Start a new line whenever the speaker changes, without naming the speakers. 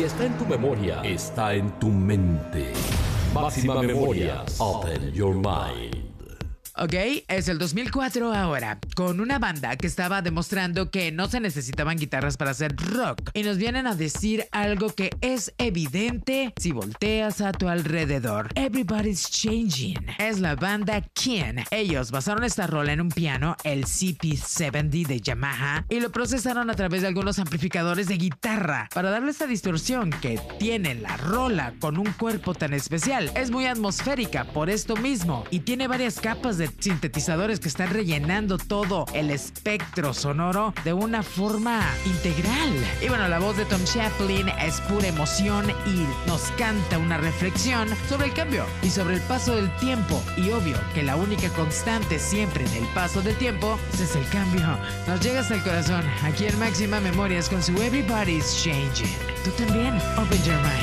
está en tu memoria, está en tu mente. Máxima Memorias. Open your mind.
Ok, es el 2004 ahora, con una banda que estaba demostrando que no se necesitaban guitarras para hacer rock. Y nos vienen a decir algo que es evidente si volteas a tu alrededor. Everybody's Changing. Es la banda Ken. Ellos basaron esta rola en un piano, el CP70 de Yamaha, y lo procesaron a través de algunos amplificadores de guitarra para darle esta distorsión que tiene la rola con un cuerpo tan especial. Es muy atmosférica por esto mismo y tiene varias capas de sintetizadores que están rellenando todo el espectro sonoro de una forma integral. Y bueno, la voz de Tom Chaplin es pura emoción y nos canta una reflexión sobre el cambio y sobre el paso del tiempo. Y obvio que la única constante siempre en el paso del tiempo es el cambio. Nos llega hasta el corazón aquí en Máxima Memorias con su Everybody's Changing. Tú también, open your mind.